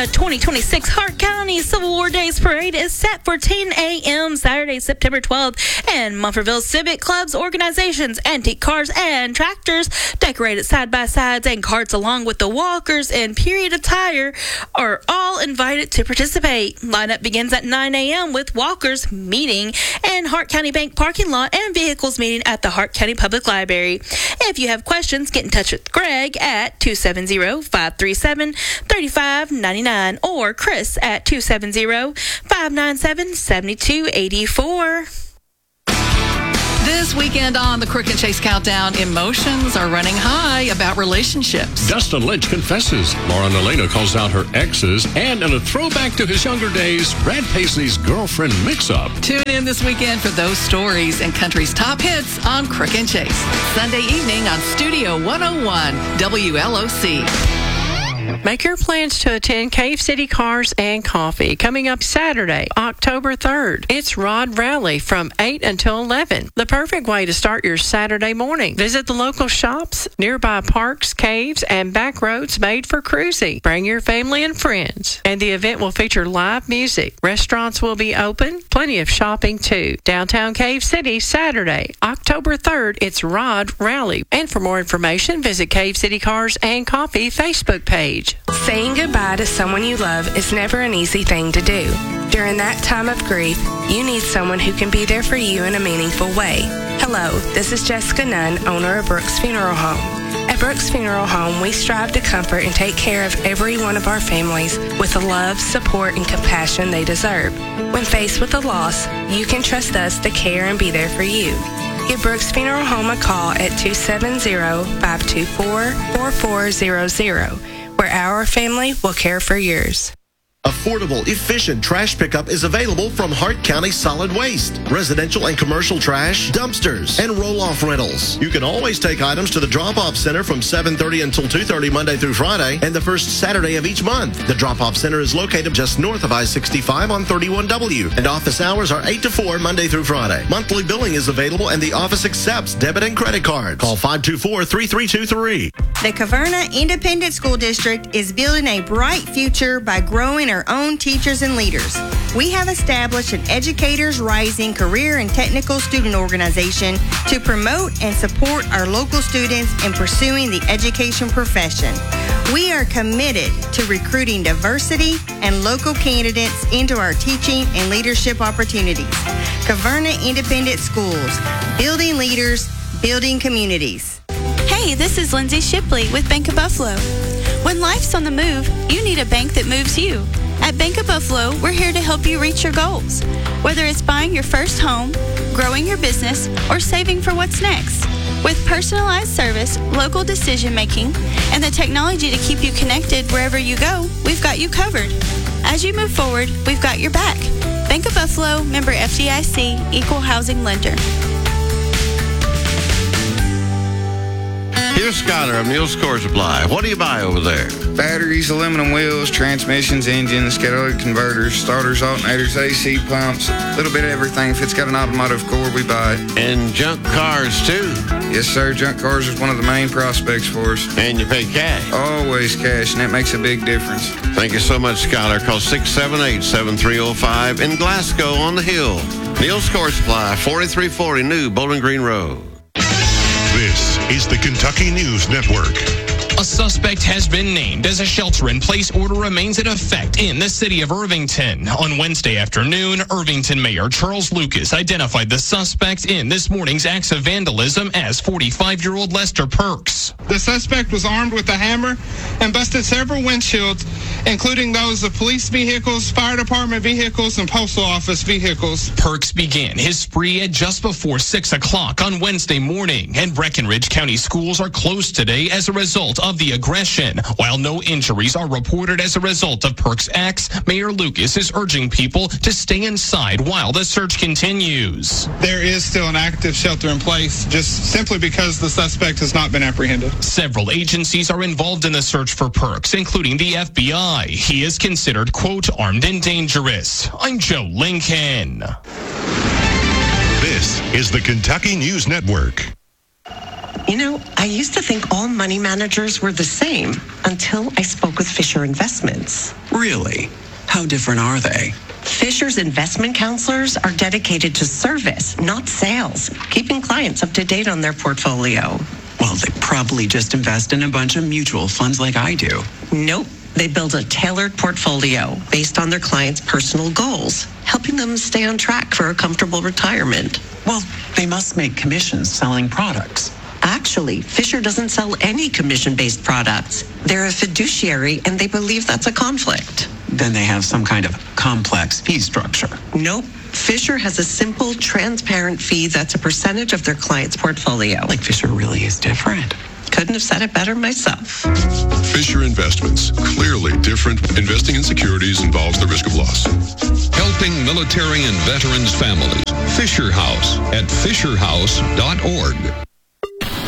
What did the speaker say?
The 2026 Hart County Civil War Days Parade is set for 10 a.m. Saturday, September 12th, and Munfordville Civic Club's organizations, antique cars, and tractors, decorated side-by-sides and carts, along with the walkers in period attire, are all invited to participate. Lineup begins at 9 a.m. with walkers meeting in Hart County Bank parking lot and vehicles meeting at the Hart County Public Library. If you have questions, get in touch with Greg at 270-537-3599 or Chris at 270-597-7284. This weekend on the Crook and Chase Countdown, emotions are running high about relationships. Dustin Lynch confesses. Lauren Elena calls out her exes. And in a throwback to his younger days, Brad Paisley's girlfriend mix-up. Tune in this weekend for those stories and country's top hits on Crook and Chase. Sunday evening on Studio 101, WLOC. Make your plans to attend Cave City Cars and Coffee coming up Saturday, October 3rd. It's Rod Rally from 8 until 11. The perfect way to start your Saturday morning. Visit the local shops, nearby parks, caves, and back roads made for cruising. Bring your family and friends. And the event will feature live music. Restaurants will be open. Plenty of shopping too. Downtown Cave City, Saturday, October 3rd. It's Rod Rally. And for more information, visit Cave City Cars and Coffee Facebook page. Saying goodbye to someone you love is never an easy thing to do. During that time of grief, you need someone who can be there for you in a meaningful way. Hello, this is Jessica Nunn, owner of Brooks Funeral Home. At Brooks Funeral Home, we strive to comfort and take care of every one of our families with the love, support, and compassion they deserve. When faced with a loss, you can trust us to care and be there for you. Give Brooks Funeral Home a call at 270-524-4400. where our family will care for yours. Affordable, efficient trash pickup is available from Hart County Solid Waste. Residential and commercial trash, dumpsters, and roll-off rentals. You can always take items to the drop-off center from 7:30 until 2:30 Monday through Friday and the first Saturday of each month. The drop-off center is located just north of I-65 on 31W, and office hours are 8 to 4 Monday through Friday. Monthly billing is available, and the office accepts debit and credit cards. Call 524-3323. The Caverna Independent School District is building a bright future by growing our own teachers and leaders. We have established an Educators Rising career and technical student organization to promote and support our local students in pursuing the education profession. We are committed to recruiting diversity and local candidates into our teaching and leadership opportunities. Caverna Independent Schools, building leaders, building communities. Hey, this is Lindsay Shipley with Bank of Buffalo. When life's on the move, you need a bank that moves you. At Bank of Buffalo, we're here to help you reach your goals. Whether it's buying your first home, growing your business, or saving for what's next. With personalized service, local decision-making, and the technology to keep you connected wherever you go, we've got you covered. As you move forward, we've got your back. Bank of Buffalo, member FDIC, equal housing lender. Here's Skyler of Neil's Core Supply. What do you buy over there? Batteries, aluminum wheels, transmissions, engines, catalytic converters, starters, alternators, AC pumps, a little bit of everything. If it's got an automotive core, we buy it. And junk cars, too? Yes, sir. Junk cars is one of the main prospects for us. And you pay cash? Always cash, and that makes a big difference. Thank you so much, Skyler. Call 678-7305 in Glasgow on the Hill. Neil's Core Supply, 4340 New Bowling Green Road. This is the Kentucky News Network. A suspect has been named as a shelter-in-place order remains in effect in the city of Irvington. On Wednesday afternoon, Irvington Mayor Charles Lucas identified the suspect in this morning's acts of vandalism as 45-year-old Lester Perks. The suspect was armed with a hammer and busted several windshields, including those of police vehicles, fire department vehicles, and postal office vehicles. Perks began his spree at just before 6 o'clock on Wednesday morning, and Breckenridge County schools are closed today as a result of the aggression. While no injuries are reported as a result of Perks' acts, Mayor Lucas is urging people to stay inside while the search continues. There is still an active shelter in place, just simply because the suspect has not been apprehended. Several agencies are involved in the search for Perks, including the FBI. He is considered, quote, armed and dangerous. I'm Joe Lincoln. This is the Kentucky News Network. You know, I used to think all money managers were the same until I spoke with Fisher Investments. Really? How different are they? Fisher's investment counselors are dedicated to service, not sales, keeping clients up to date on their portfolio. Well, they probably just invest in a bunch of mutual funds like I do. Nope. They build a tailored portfolio based on their clients' personal goals, helping them stay on track for a comfortable retirement. Well, they must make commissions selling products. Actually, Fisher doesn't sell any commission-based products. They're a fiduciary, and they believe that's a conflict. Then they have some kind of complex fee structure. Nope. Fisher has a simple, transparent fee that's a percentage of their client's portfolio. Like Fisher really is different. Couldn't have said it better myself. Fisher Investments. Clearly different. Investing in securities involves the risk of loss. Helping military and veterans families. Fisher House at fisherhouse.org.